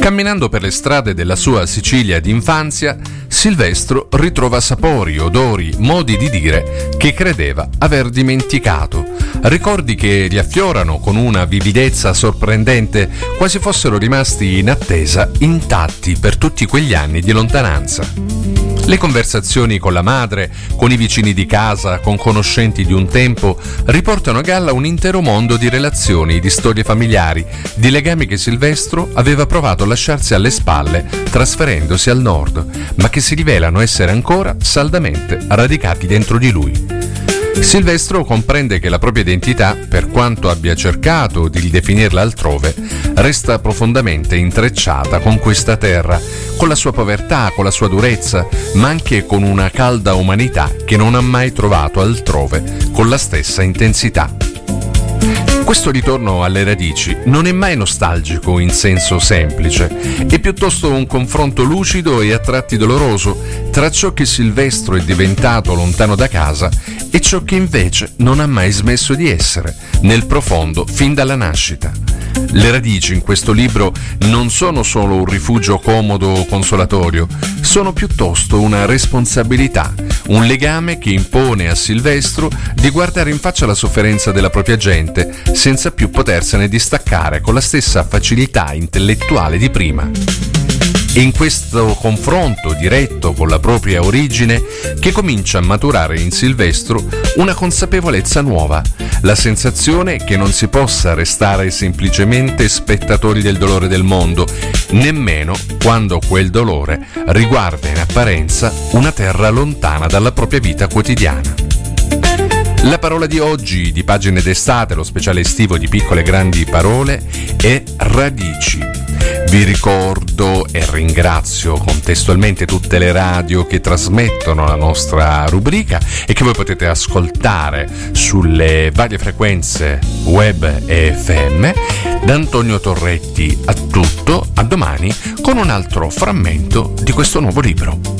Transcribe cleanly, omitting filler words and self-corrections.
Camminando per le strade della sua Sicilia d'infanzia, Silvestro ritrova sapori, odori, modi di dire che credeva aver dimenticato. Ricordi che gli affiorano con una vividezza sorprendente, quasi fossero rimasti in attesa, intatti per tutti quegli anni di lontananza. Le conversazioni con la madre, con i vicini di casa, con conoscenti di un tempo, riportano a galla un intero mondo di relazioni, di storie familiari, di legami che Silvestro aveva provato a lasciarsi alle spalle trasferendosi al nord, ma che si rivelano essere ancora saldamente radicati dentro di lui. Silvestro comprende che la propria identità, per quanto abbia cercato di ridefinirla altrove, resta profondamente intrecciata con questa terra, con la sua povertà, con la sua durezza, ma anche con una calda umanità che non ha mai trovato altrove con la stessa intensità. Questo ritorno alle radici non è mai nostalgico in senso semplice, è piuttosto un confronto lucido e a tratti doloroso tra ciò che Silvestro è diventato lontano da casa e ciò che invece non ha mai smesso di essere, nel profondo fin dalla nascita. Le radici in questo libro non sono solo un rifugio comodo o consolatorio, sono piuttosto una responsabilità, un legame che impone a Silvestro di guardare in faccia la sofferenza della propria gente senza più potersene distaccare con la stessa facilità intellettuale di prima. È in questo confronto diretto con la propria origine che comincia a maturare in Silvestro una consapevolezza nuova, la sensazione che non si possa restare semplicemente spettatori del dolore del mondo, nemmeno quando quel dolore riguarda in apparenza una terra lontana dalla propria vita quotidiana. La parola di oggi di Pagine d'estate, lo speciale estivo di Piccole Grandi Parole, è radici. Vi ricordo e ringrazio contestualmente tutte le radio che trasmettono la nostra rubrica e che voi potete ascoltare sulle varie frequenze web e FM. Da Antonio Torretti a tutto, a domani con un altro frammento di questo nuovo libro.